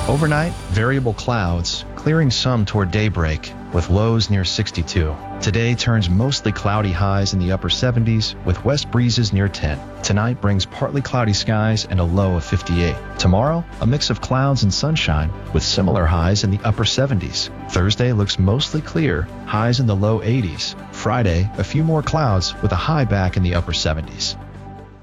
Overnight, variable clouds, clearing some toward daybreak, with lows near 62. Today turns mostly cloudy, highs in the upper 70s, with west breezes near 10. Tonight brings partly cloudy skies and a low of 58. Tomorrow, a mix of clouds and sunshine, with similar highs in the upper 70s. Thursday looks mostly clear, highs in the low 80s. Friday, a few more clouds with a high back in the upper 70s.